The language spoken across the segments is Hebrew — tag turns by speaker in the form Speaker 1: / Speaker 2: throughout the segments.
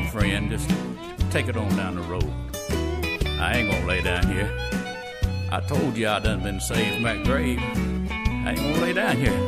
Speaker 1: on, friend. Just take it on down the road. I ain't gonna lay down here. I told you I done been saved from that grave. I ain't gonna lay down here.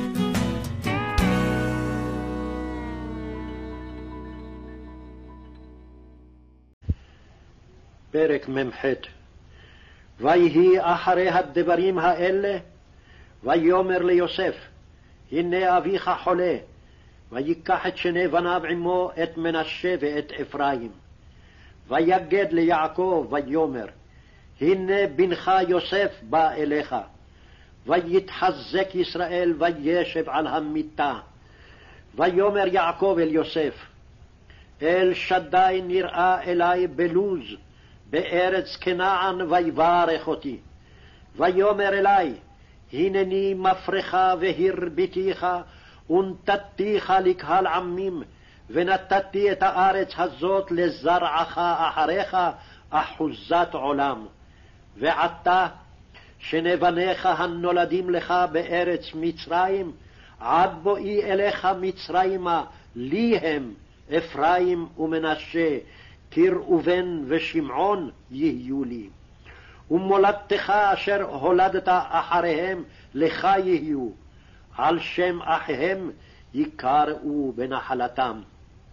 Speaker 2: פרק מ"ח. ויהי אחרי הדברים האלה, ויאמר ליוסף, הנה אביך חולה, ויקח את שני בניו עמו, את מנשה ואת אפרים. ויגד ליעקב ויאמר, הנה בנך יוסף בא אליך. ויתחזק ישראל וישב על המיטה. ויאמר יעקב אל יוסף, אל שדי נראה אלי בלוז, בארץ כנען, ויברך אותי. ויאמר אלי, הנני מפרך והרביתיך, ונתתיך לקהל עמים, ונתתי את הארץ הזאת לזרעך אחריך, אחוזת עולם. ועתה שני בניך הנולדים לך בארץ מצרים, עד בואי אליך מצרימה, לי הם אפרים ומנשה, כי ראובן ושמעון יהיו לי. ומולדתך אשר הולדת אחריהם לך יהיו, על שם אחיהם יקראו בנחלתם.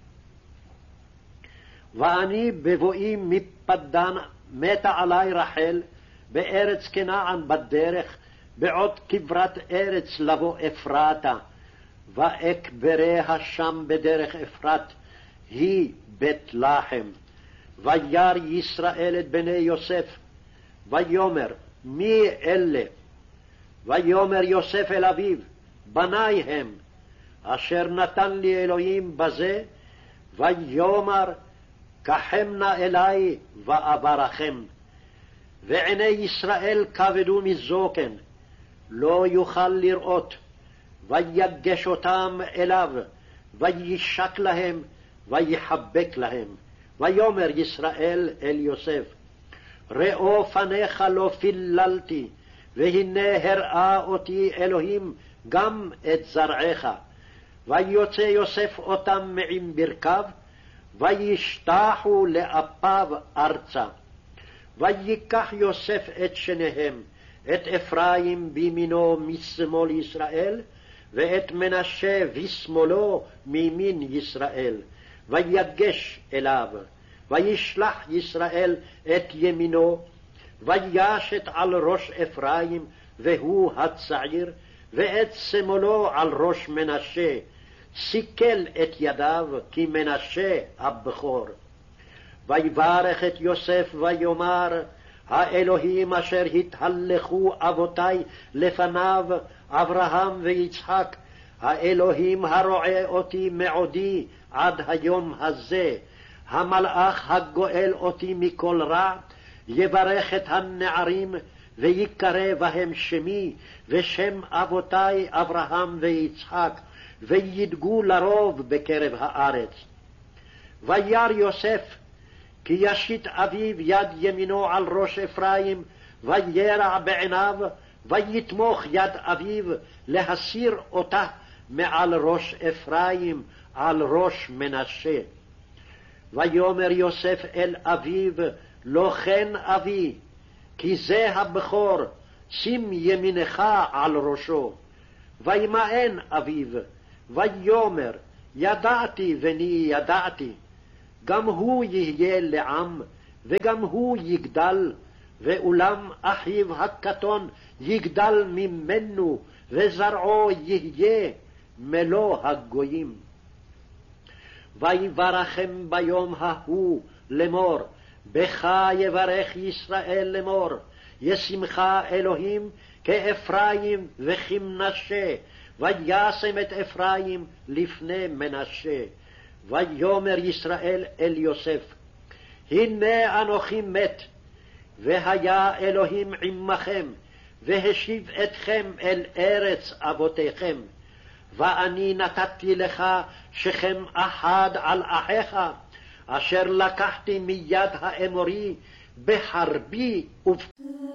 Speaker 2: ואני בבואי מפדן מתה עלי רחל בארץ כנען בדרך, בעוד כברת ארץ לבוא אפרתה, ואקבריה שם בדרך אפרת, היא בית לחם. וירא ישראל את בני יוסף, ויאמר, מי אלה? ויאמר יוסף אל אביו, בני הם, אשר נתן לי אלוהים בזה. ויאמר, קחם נא אלי ואברכם. ועיני ישראל כבדו מזוקן, לא יוכל לראות. ויגש אותם אליו, וישק להם, ויחבק להם. ויאמר ישראל אל יוסף, ראו פניך לא פיללתי, והנה הראה אותי אלוהים גם את זרעך. ויוצא יוסף אותם מעם ברכיו, וישתחו לאפיו ארצה. ויקח יוסף את שניהם, את אפרים בימינו משמאל ישראל, ואת מנשה בשמאלו מימין ישראל, ויגש אליו. וישלח ישראל את ימינו, וישת על ראש אפרים, והוא הצעיר, ואת שמאלו על ראש מנשה, סיכל את ידיו, כי מנשה הבכור. ויברך את יוסף ויאמר, האלוהים אשר התהלכו אבותי לפניו, אברהם ויצחק, האלוהים הרועה אותי מעודי עד היום הזה, המלאך הגואל אותי מכל רע, יברך את הנערים, ויקרא בהם שמי, ושם אבותי אברהם ויצחק, וידגו לרוב בקרב הארץ. וירא יוסף, כי ישית אביו יד ימינו על ראש אפרים, וירע בעיניו, ויתמוך יד אביו להסיר אותה מעל ראש אפרים, על ראש מנשה. ויאמר יוסף אל אביו, לא כן אבי, כי זה הבכור, שים ימינך על ראשו. וימאן אביו, ויאמר, ידעתי בני ידעתי, גם הוא יהיה לעם, וגם הוא יגדל, ואולם אחיו הקטון יגדל ממנו, וזרעו יהיה מלוא הגויים. ויברכם ביום ההוא לאמור, בך יברך ישראל לאמור, ישמך אלוהים כאפרים וכמנשה, וישם את אפרים לפני מנשה. ויאמר ישראל אל יוסף, הנה אנוכי מת, והיה אלוהים עמכם, והשיב אתכם אל ארץ אבותיכם. ואני נתתי לך שכם אחד על אחיך, אשר לקחתי מיד האמורי בחרבי